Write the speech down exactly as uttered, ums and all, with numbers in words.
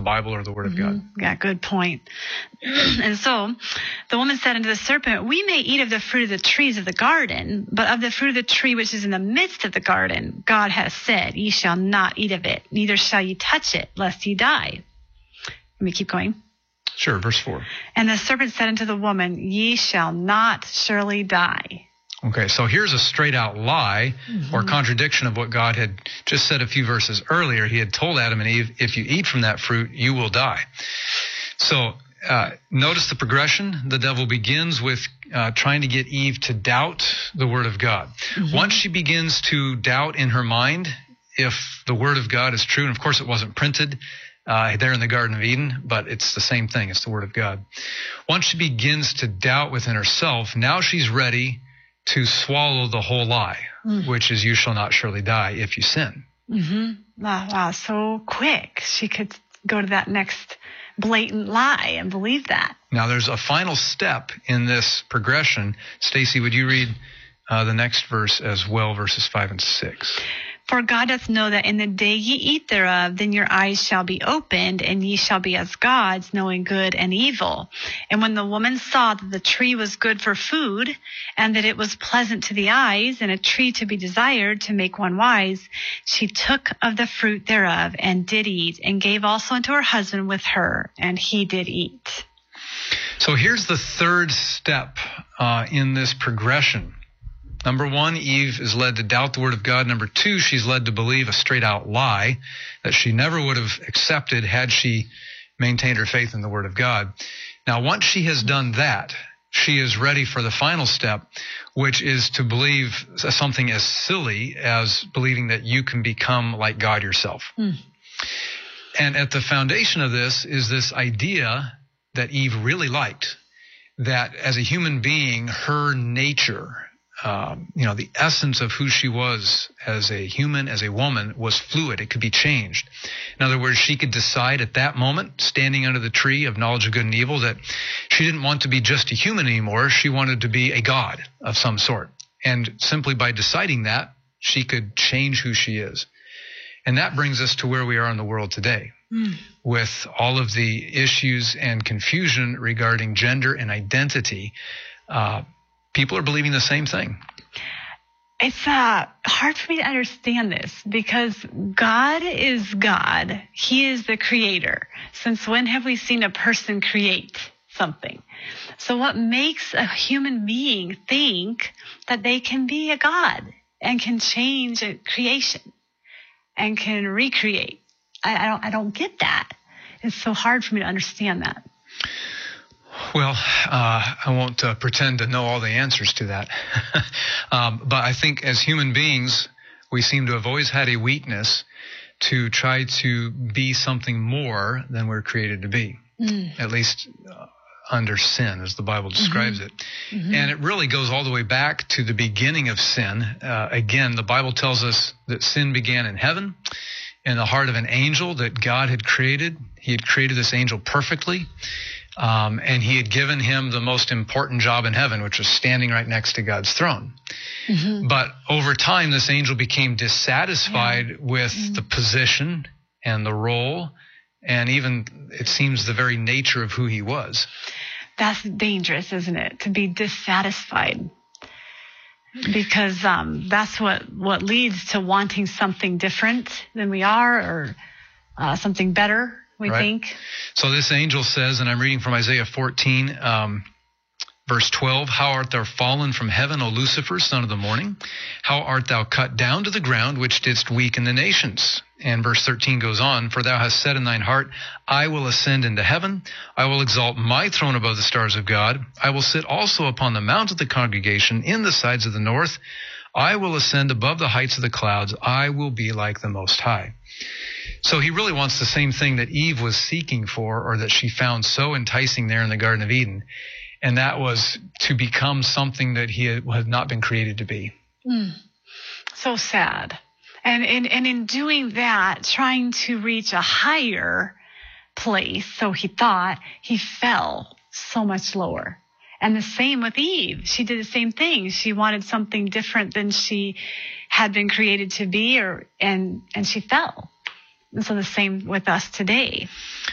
Bible or the Word of God. Mm-hmm. Yeah, good point. And so the woman said unto the serpent, we may eat of the fruit of the trees of the garden, but of the fruit of the tree which is in the midst of the garden, God has said, ye shall not eat of it, neither shall ye touch it, lest ye die. Let me keep going. Sure, verse four. And the serpent said unto the woman, ye shall not surely die. Okay, so here's a straight out lie mm-hmm. or contradiction of what God had just said a few verses earlier. He had told Adam and Eve, if you eat from that fruit, you will die. So uh, notice the progression. The devil begins with uh, trying to get Eve to doubt the Word of God. Mm-hmm. Once she begins to doubt in her mind if the Word of God is true, and of course it wasn't printed uh, there in the Garden of Eden, but it's the same thing. It's the Word of God. Once she begins to doubt within herself, now she's ready to swallow the whole lie, mm. which is you shall not surely die if you sin. Mm-hmm. Wow, wow, so quick. She could go to that next blatant lie and believe that. Now, there's a final step in this progression. Stacy, would you read uh, the next verse as well, verses five and six? For God doth know that in the day ye eat thereof, then your eyes shall be opened, and ye shall be as gods, knowing good and evil. And when the woman saw that the tree was good for food, and that it was pleasant to the eyes, and a tree to be desired to make one wise, she took of the fruit thereof, and did eat, and gave also unto her husband with her, and he did eat. So here's the third step uh, in this progression. Number one, Eve is led to doubt the Word of God. Number two, she's led to believe a straight-out lie that she never would have accepted had she maintained her faith in the Word of God. Now, once she has done that, she is ready for the final step, which is to believe something as silly as believing that you can become like God yourself. Mm. And at the foundation of this is this idea that Eve really liked, that as a human being, her nature, Um, you know, the essence of who she was as a human, as a woman, was fluid. It could be changed. In other words, she could decide at that moment, standing under the tree of knowledge of good and evil, that she didn't want to be just a human anymore. She wanted to be a god of some sort. And simply by deciding that, she could change who she is. And that brings us to where we are in the world today, mm. with all of the issues and confusion regarding gender and identity. Uh, People are believing the same thing. It's uh, hard for me to understand this because God is God. He is the creator. Since when have we seen a person create something? So what makes a human being think that they can be a God and can change a creation and can recreate? I, I don't, I don't get that. It's so hard for me to understand that. Well, uh, I won't uh, pretend to know all the answers to that. um, but I think as human beings, we seem to have always had a weakness to try to be something more than we're created to be, mm. at least uh, under sin, as the Bible describes mm-hmm. it. Mm-hmm. And it really goes all the way back to the beginning of sin. Uh, again, the Bible tells us that sin began in heaven, in the heart of an angel that God had created. He had created this angel perfectly. Um, and he had given him the most important job in heaven, which was standing right next to God's throne. Mm-hmm. But over time, this angel became dissatisfied yeah. with mm-hmm. the position and the role, and even, it seems, the very nature of who he was. That's dangerous, isn't it? To be dissatisfied. Because um, that's what, what leads to wanting something different than we are, or uh, something better. We right. think. So this angel says, and I'm reading from Isaiah fourteen, um, verse twelve, how art thou fallen from heaven, O Lucifer, son of the morning? How art thou cut down to the ground, which didst weaken the nations? And verse thirteen goes on, for thou hast said in thine heart, I will ascend into heaven. I will exalt my throne above the stars of God. I will sit also upon the mount of the congregation in the sides of the north. I will ascend above the heights of the clouds. I will be like the Most High. So he really wants the same thing that Eve was seeking for, or that she found so enticing there in the Garden of Eden. And that was to become something that he had, had not been created to be. Mm. So sad. And, and, and in doing that, trying to reach a higher place, so he thought, he fell so much lower. And the same with Eve. She did the same thing. She wanted something different than she had been created to be, or and and she fell. And so the same with us today.